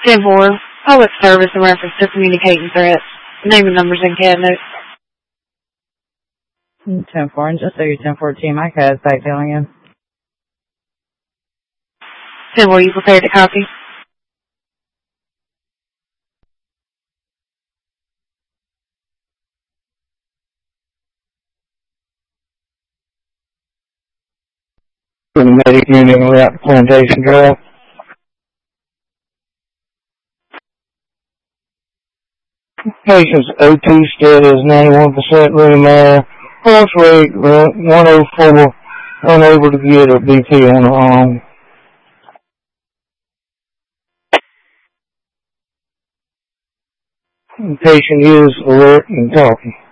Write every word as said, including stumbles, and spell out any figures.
ten four, public service in reference to communicating threats. Name and numbers in cat note. ten four, and just so your ten four team, I has back filling in. ten four, you prepared to copy? For the medic unit route to Plantation Drive. Patient's O two status ninety-one percent room air. Pulse rate one oh four. Unable to get a B P on her own. Patient is alert and talking.